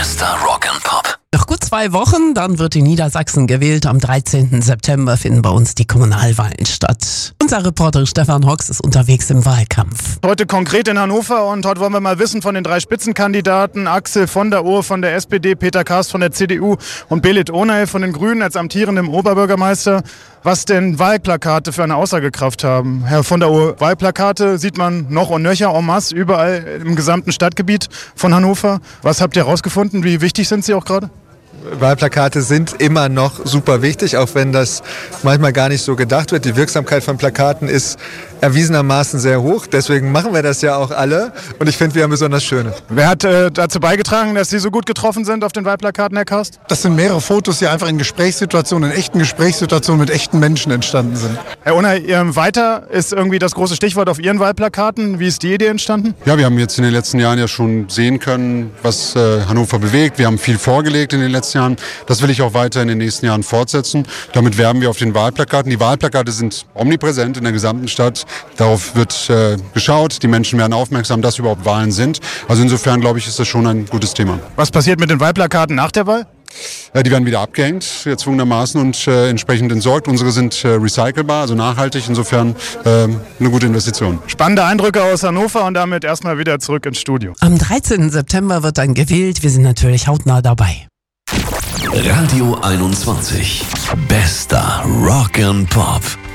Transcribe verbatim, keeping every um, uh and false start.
Bester Rock and Pop. Noch gut zwei Wochen, dann wird in Niedersachsen gewählt. Am dreizehnten September finden bei uns die Kommunalwahlen statt. Unser Reporter Stefan Hox ist unterwegs im Wahlkampf. Heute konkret in Hannover und heute wollen wir mal wissen von den drei Spitzenkandidaten: Axel von der Ohe von der S P D, Peter Kast von der C D U und Belit Onay von den Grünen als amtierendem Oberbürgermeister, was denn Wahlplakate für eine Aussagekraft haben. Herr von der Ohe, Wahlplakate sieht man noch und nöcher en masse überall im gesamten Stadtgebiet von Hannover. Was habt ihr herausgefunden? Wie wichtig sind sie auch gerade? Wahlplakate sind immer noch super wichtig, auch wenn das manchmal gar nicht so gedacht wird. Die Wirksamkeit von Plakaten ist erwiesenermaßen sehr hoch. Deswegen machen wir das ja auch alle. Und ich finde, wir haben besonders schöne. Wer hat äh, dazu beigetragen, dass Sie so gut getroffen sind auf den Wahlplakaten, Herr Kast? Das sind mehrere Fotos, die einfach in Gesprächssituationen, in echten Gesprächssituationen mit echten Menschen entstanden sind. Herr Onay, weiter ist irgendwie das große Stichwort auf Ihren Wahlplakaten. Wie ist die Idee entstanden? Ja, wir haben jetzt in den letzten Jahren ja schon sehen können, was äh, Hannover bewegt. Wir haben viel vorgelegt in den letzten Jahren. Das will ich auch weiter in den nächsten Jahren fortsetzen. Damit werben wir auf den Wahlplakaten. Die Wahlplakate sind omnipräsent in der gesamten Stadt. Darauf wird äh, geschaut. Die Menschen werden aufmerksam, dass überhaupt Wahlen sind. Also insofern, glaube ich, ist das schon ein gutes Thema. Was passiert mit den Wahlplakaten nach der Wahl? Äh, die werden wieder abgehängt, gezwungenermaßen, und äh, entsprechend entsorgt. Unsere sind äh, recycelbar, also nachhaltig. Insofern äh, eine gute Investition. Spannende Eindrücke aus Hannover und damit erstmal wieder zurück ins Studio. Am dreizehnten September wird dann gewählt. Wir sind natürlich hautnah dabei. Radio einundzwanzig. Bester Rock and Pop.